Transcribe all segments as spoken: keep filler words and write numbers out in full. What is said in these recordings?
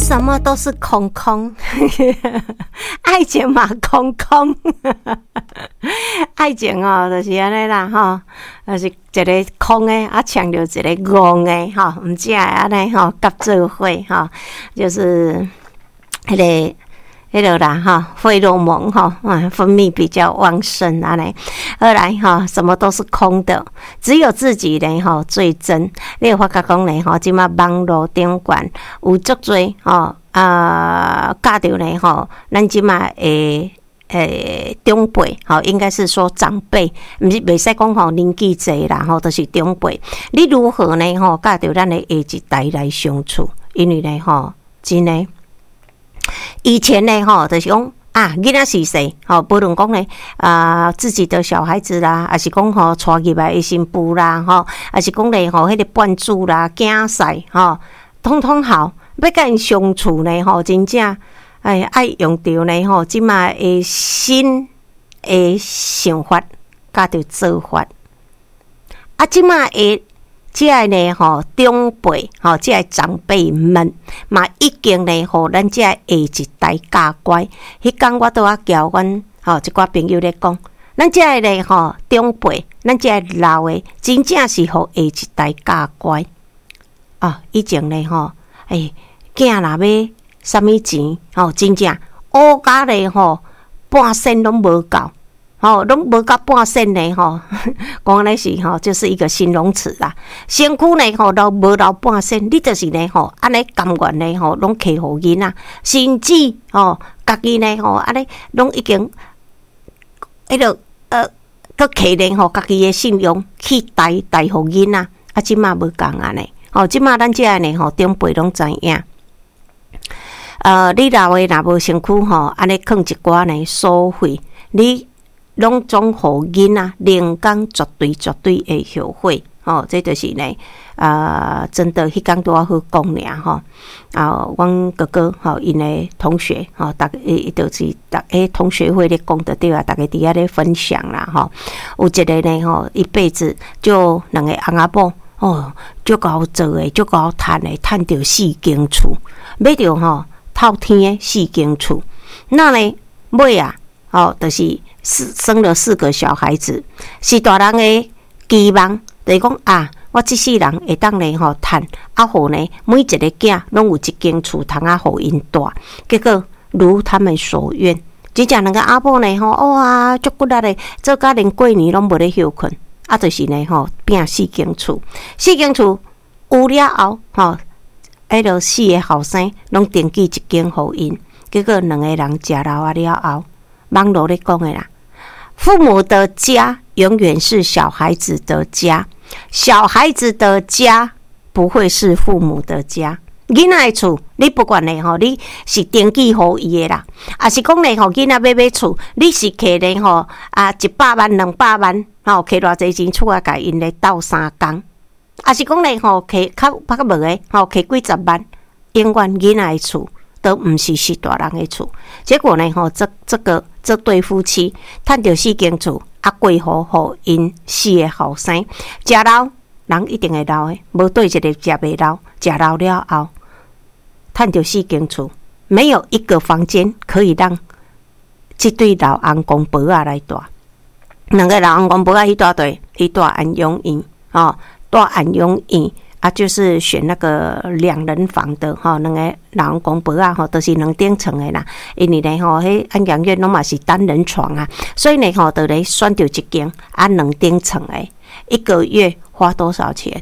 什么都是空空，爱情嘛空空，爱情哦就是安尼啦吼，就是一个空的啊，抢着一个戆的吼，唔只安尼吼夹做伙吼，就是迄、那个。迄个啦哈，费洛蒙哈啊分泌比较旺盛啊嘞，后来哈什么都是空的，只有自己呢哈最真。你有发觉讲呢哈，即马网络顶管有足多吼啊，教着呢吼，咱即马诶诶长辈吼，应该是说长辈，毋是袂使讲吼年纪济啦吼，都、就是长辈。你如何呢吼教着咱的下一代来相处？因为呢吼，真诶。以前呢，吼，就是讲啊，囡仔是谁？吼，不论讲呢，啊，自己的小孩子啦，还是讲吼，带入来的新妇啦，吼，还是讲呢，吼，迄个伴祖啦、囝婿，吼，统统好。要甲因相处呢，吼，真正，哎，爱用着呢，吼，即马的新的想法，甲着做法，啊，即马的。即个呢吼，长辈吼，即个长辈们嘛，已经呢，互咱即个下一代教乖。迄天我拄仔交阮吼一寡朋友咧讲，咱即个呢吼，长辈，咱即个老诶，真正是互下一代教乖。啊，以前呢吼，诶、欸，囝若要啥物钱吼，真正乌甲咧吼，半仙拢无够。吼，拢无到半仙呢吼，讲安尼是吼，就是一个形容词啦。身躯呢吼，都无到半仙，你就是呢吼，安尼甘愿呢吼，拢摕互囡仔，甚至吼，家己呢吼，安尼拢已经迄个呃，佮摕呢吼，家己的信用去带带互囡仔，啊，即马无共安尼，吼，即马咱遮个呢吼，长辈拢知影。呃，你老诶若无身躯吼，安尼囥一寡呢所费，你。拢总互囡仔，人工绝对绝对会后悔，吼、哦，这就是呢，啊，真的迄天拄仔好讲尔吼，啊，阮哥哥吼，因的同学吼，逐个伊就是逐个同学会咧讲得对啊，逐个伫遐咧分享啦吼，有一个呢吼，一辈子就两个翁仔某哦，足够做诶，足够趁诶，趁着四间厝，买着吼透天诶四间厝，那呢尾啊，哦，就是生了四个小孩子，是大人的期望，就是讲啊，我这世人会当呢吼趁，啊好呢，每一个囝拢有一间厝通啊，互因住。结果如他们所愿，真正两个阿婆呢吼，哇，足骨力的，做甲连过年拢无咧休困，啊，就是呢吼变四间厝，四间厝有了后吼，迄落四个后生拢登记一间互因，结果两个人食老啊了后，网络咧讲的啦。父母的家永远是小孩子的家，小孩子的家不会是父母的家。囡仔的厝，你不管呢吼，你是登记互伊的啦，啊是讲呢吼，囡仔要买厝，你是摕呢吼啊一百万、两百万，吼摕偌济钱出来甲因咧斗三工，啊是讲呢吼摕较较无的吼摕几十万，永远囡仔的厝都毋是是大人的厝。结果呢吼，这这个。这对夫妻趁着四间厝，啊，过好互因四个后生，食老人一定会老的，无对一个食袂老，食老了后，趁着四间厝，没有一个房间可以让这对老翁公婆仔来住。两个老翁公婆仔去住对，去住安养院哦，住安养院。啊，就是选那个两人房的吼，两个老公公婆啊吼，都是两顶床的啦。因为呢吼，迄安养院拢嘛是单人床啊，所以呢吼，就来选到一间啊两顶床的，一个月花多少钱？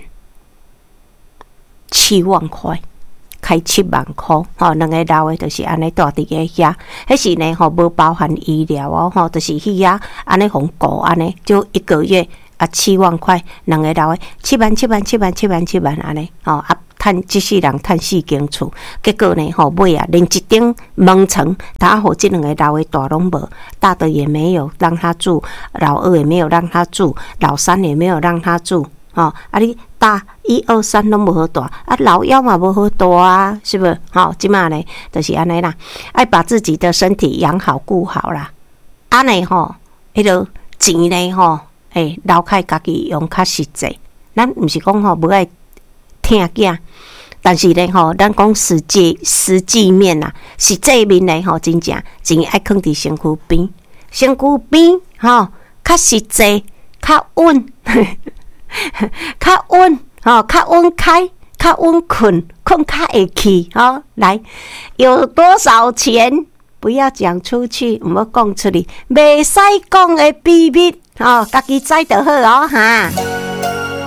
七万块，开七万块吼。两个老的就是安尼住伫个遐，迄是呢吼无包含医疗哦吼，就是去遐安尼互顾安尼，就一个月。啊，七万块，两个老的七万七万七万七万七万安尼，吼啊，趁一世人趁四间厝，结果呢，吼尾啊，连一顶门床，他互这两个老的大拢无，大的也没有让他住，老二也没有让他住，老三也没有让他住，吼啊，你大一二三拢无好住，啊，老幺嘛无好住啊，是不是？吼，即马呢，就是安尼啦，爱把自己的身体养好顾好啦，安尼吼，迄个钱呢，吼。诶，留开家己用较实际，咱毋是讲吼，无爱疼囝， 但是咧吼，咱讲实际实际面啊，实际面咧吼，真正真爱放伫身躯边，身躯边吼，较实际，较稳，较稳吼，较稳开，较稳困，困较会去吼。来，有多少钱？不要讲出去，唔好讲出去，袂使讲的秘密，吼、哦，家己知就好哦，哈。